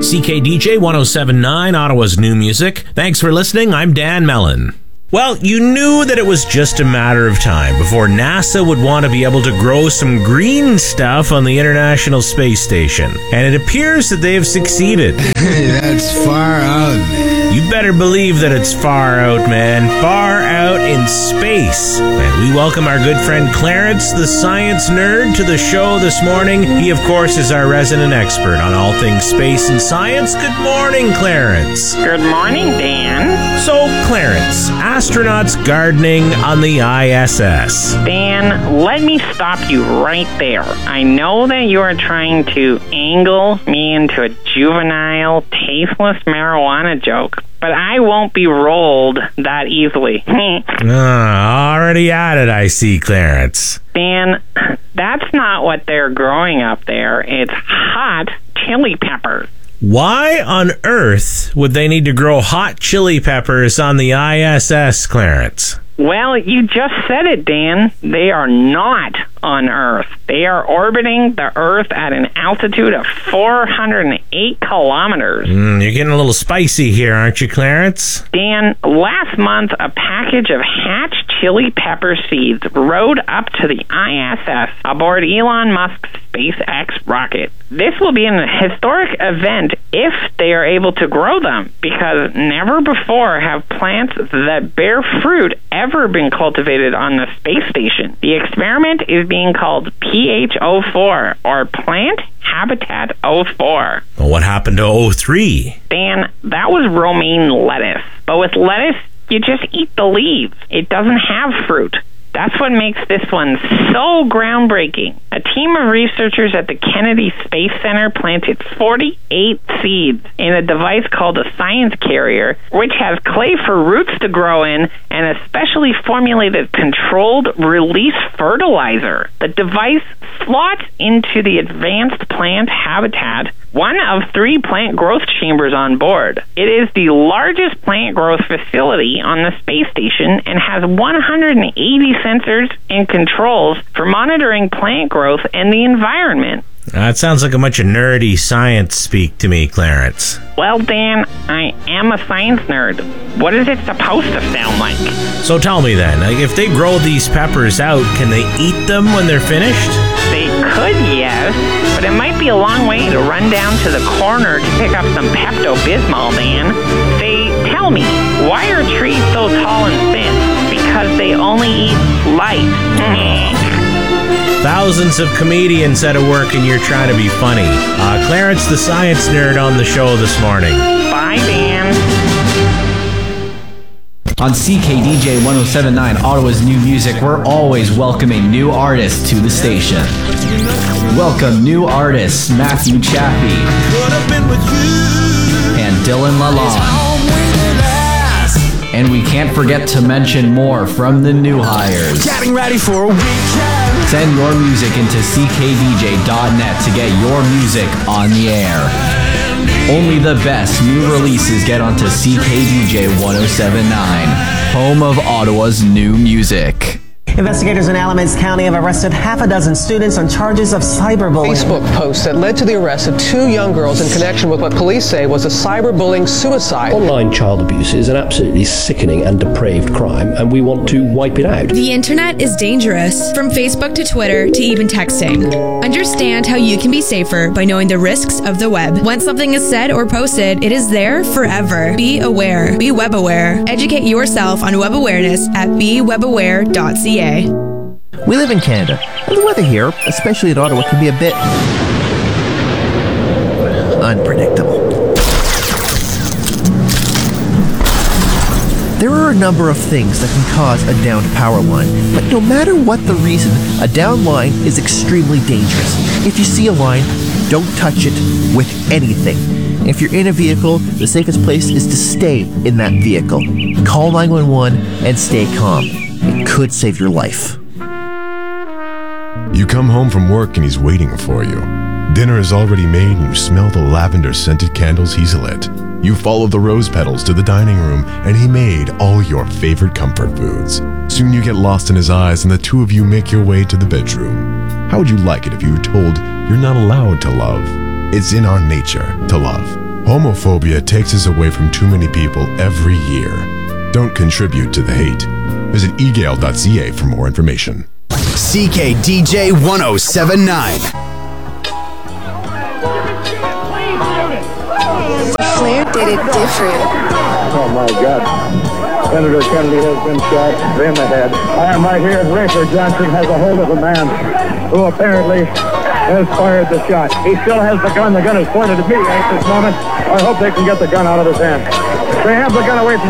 CKDJ 107.9, Ottawa's new music. Thanks for listening. I'm Dan Mellon. Well, you knew that it was just a matter of time before NASA would want to be able to grow some green stuff on the International Space Station. And it appears that they have succeeded. That's far out, man. You better believe that it's far out, man. Far out in space. And we welcome our good friend Clarence, the science nerd, to the show this morning. He, of course, is our resident expert on all things space and science. Good morning, Clarence. Good morning, Dan. So, Clarence, astronauts gardening on the ISS. Dan, let me stop you right there. I know that you are trying to angle me into a juvenile, tasteless marijuana joke, but I won't be rolled that easily. Already at it, I see, Clarence. Dan, that's not what they're growing up there. It's hot chili peppers. Why on earth would they need to grow hot chili peppers on the ISS, Clarence? Well, you just said it, Dan. They are not on Earth. They are orbiting the Earth at an altitude of 408 kilometers. You're getting a little spicy here, aren't you, Clarence? Dan, last month, a package of hatched chili pepper seeds rode up to the ISS aboard Elon Musk's SpaceX rocket. This will be an historic event if they are able to grow them, because never before have plants that bear fruit ever been cultivated on the space station. The experiment is being called PH04, or Plant Habitat 04. Well, what happened to 03? Dan, that was romaine lettuce. But with lettuce, you just eat the leaves. It doesn't have fruit. That's what makes this one so groundbreaking. A team of researchers at the Kennedy Space Center planted 48 seeds in a device called a science carrier, which has clay for roots to grow in and a specially formulated controlled release fertilizer. The device slots into the advanced plant habitat, one of 3 plant growth chambers on board. It is the largest plant growth facility on the space station and has 180 sensors and controls for monitoring plant growth and the environment. That sounds like a bunch of nerdy science speak to me, Clarence. Well, Dan, I am a science nerd. What is it supposed to sound like? So tell me then, if they grow these peppers out, can they eat them when they're finished? They could, yes, but it might be a long way to run down to the corner to pick up some Pepto-Bismol, Dan. Tell me, why are trees so tall and thin? Because they only eat light. Thousands of comedians at work and you're trying to be funny. Clarence, the science nerd, on the show this morning. Bye, Dan. On CKDJ 107.9, Ottawa's new music, we're always welcoming new artists to the station. Welcome new artists Matthew Chappie and Dylan Lalonde. And we can't forget to mention more from the new hires. Getting ready for a weekend. Send your music into ckdj.net to get your music on the air. Only the best new releases get onto CKDJ 107.9, home of Ottawa's new music. Investigators in Alamance County have arrested half a dozen students on charges of cyberbullying. Facebook posts that led to the arrest of 2 young girls in connection with what police say was a cyberbullying suicide. Online child abuse is an absolutely sickening and depraved crime, and we want to wipe it out. The internet is dangerous, from Facebook to Twitter to even texting. Understand how you can be safer by knowing the risks of the web. Once something is said or posted, it is there forever. Be aware. Be web aware. Educate yourself on web awareness at bewebaware.ca. We live in Canada, and the weather here, especially in Ottawa, can be a bit unpredictable. There are a number of things that can cause a downed power line, but no matter what the reason, a downed line is extremely dangerous. If you see a line, don't touch it with anything. If you're in a vehicle, the safest place is to stay in that vehicle. Call 911 and stay calm. It could save your life. You come home from work and he's waiting for you. Dinner is already made and you smell the lavender-scented candles he's lit. You follow the rose petals to the dining room and he made all your favorite comfort foods. Soon you get lost in his eyes and the two of you make your way to the bedroom. How would you like it if you were told you're not allowed to love? It's in our nature to love. Homophobia takes us away from too many people every year. Don't contribute to the hate. Visit egale.ca for more information. CKDJ 1079. Flair did it different. Oh my God. Senator Kennedy has been shot in the head. I am right here. Rafer Johnson has a hold of a man who apparently has fired the shot. He still has the gun. The gun is pointed at me at this moment. I hope they can get the gun out of his hand. They have the gun away from